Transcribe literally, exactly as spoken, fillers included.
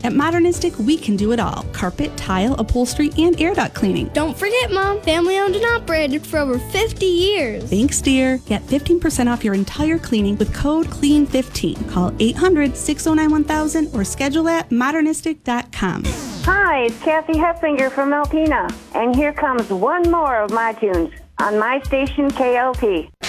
At Modernistic, we can do it all. Carpet, tile, upholstery, and air duct cleaning. Don't forget, Mom, family owned and operated for over fifty years. Thanks, dear. Get fifteen percent off your entire cleaning with code clean fifteen. Call eight hundred, six oh nine, one thousand or schedule at modernistic dot com. Hi, it's Kathy Heffinger from Alpena, and here comes one more of my tunes on my station, K L P.